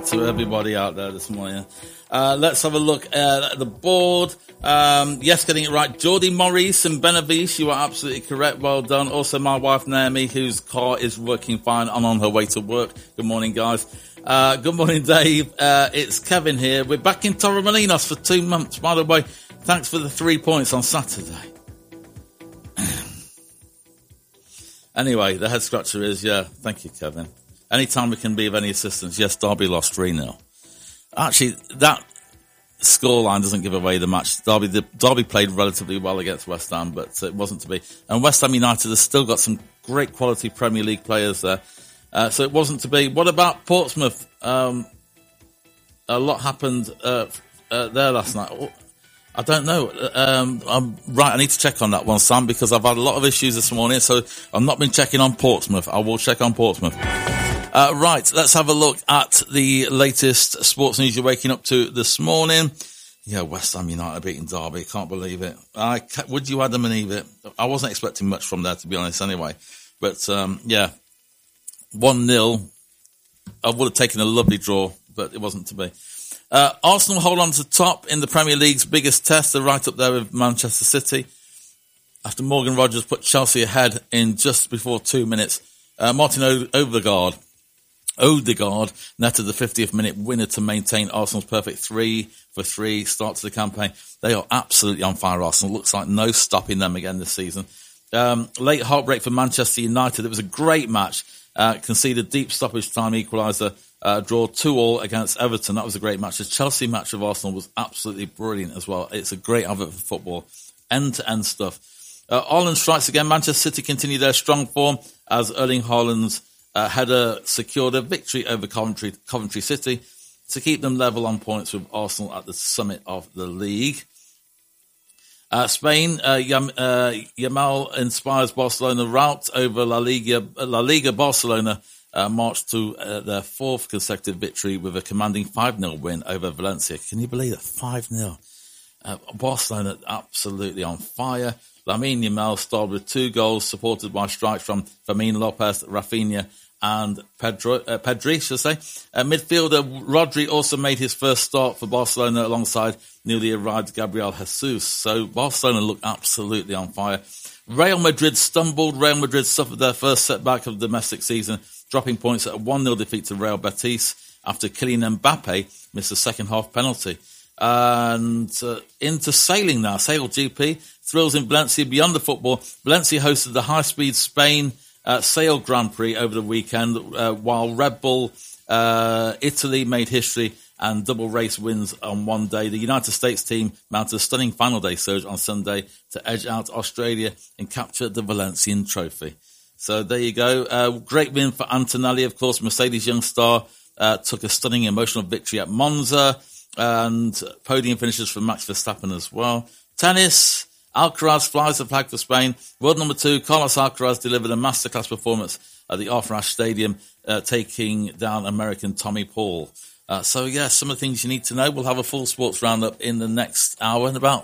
To everybody out there this morning. Let's have a look at the board. Yes, getting it right. Geordie Maurice and Benavice, you are absolutely correct. Well done. Also, my wife Naomi, whose car is working fine and on her way to work. Good morning, guys. Good morning, Dave. It's Kevin here. We're back in Torremolinos for 2 months. By the way, thanks for the 3 points on Saturday. Anyway, the head scratcher is, thank you, Kevin. Anytime we can be of any assistance, yes, Derby lost 3-0. Actually, that scoreline doesn't give away the match. Derby played relatively well against West Ham, but it wasn't to be. And West Ham United has still got some great quality Premier League players there. So it wasn't to be. What about Portsmouth? A lot happened there last night. I don't know. I'm right. I need to check on that one, Sam, because I've had a lot of issues this morning, so I've not been checking on Portsmouth. I will check on Portsmouth. Right, let's have a look at the latest sports news you're waking up to this morning. Yeah, West Ham United beating Derby. Can't believe it. Would you Adam and Eve it? I wasn't expecting much from there, to be honest, anyway. But, 1-0. I would have taken a lovely draw, but it wasn't to be. Arsenal hold on to top in the Premier League's biggest test. They're right up there with Manchester City. After Morgan Rogers put Chelsea ahead in just before 2 minutes, Martin Odegaard netted the 50th minute winner to maintain Arsenal's perfect 3-for-3 start to the campaign. They are absolutely on fire, Arsenal. Looks like no stopping them again this season. Late heartbreak for Manchester United. It was a great match. Conceded deep stoppage time equaliser. Draw 2-2 against Everton. That was a great match. The Chelsea match of Arsenal was absolutely brilliant as well. It's a great advert for football. End-to-end stuff. Ireland strikes again. Manchester City continue their strong form as Erling Haaland's header secured a victory over Coventry City to keep them level on points with Arsenal at the summit of the league. Spain, Yamal inspires Barcelona rout over La Liga. Barcelona marched to their fourth consecutive victory with a commanding 5-0 win over Valencia. Can you believe that? 5-0. Barcelona absolutely on fire. Lamine Yamal starred with 2 goals, supported by strikes from Fermin Lopez, Rafinha, and Pedri, should I say. Midfielder Rodri also made his first start for Barcelona alongside newly arrived Gabriel Jesus. So Barcelona look absolutely on fire. Real Madrid stumbled. Real Madrid suffered their first setback of the domestic season, dropping points at a 1-0 defeat to Real Betis after Kylian Mbappe missed a second half penalty. And into sailing now. Sail GP. Thrills in Valencia beyond the football. Valencia hosted the high-speed Spain Sail Grand Prix over the weekend, while Red Bull Italy made history and double race wins on one day. The United States team mounted a stunning final day surge on Sunday to edge out Australia and capture the Valencian trophy. So there you go. Great win for Antonelli, of course. Mercedes young star took a stunning emotional victory at Monza, and podium finishes for Max Verstappen as well. Tennis. Alcaraz flies the flag for Spain. World number 2, Carlos Alcaraz delivered a masterclass performance at the Arthur Ashe Stadium, taking down American Tommy Paul. Some of the things you need to know. We'll have a full sports roundup in the next hour in about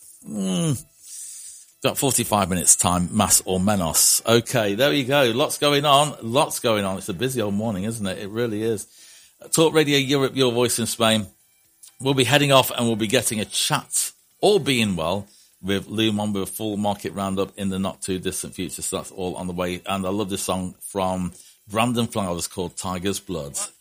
45 minutes time, mas or menos. Okay, there you go. Lots going on. It's a busy old morning, isn't it? It really is. Talk Radio Europe, your voice in Spain. We'll be heading off and we'll be getting a chat, all being well, with Lumon with a full market roundup in the not too distant future. So that's all on the way. And I love this song from Brandon Flowers called Tiger's Blood.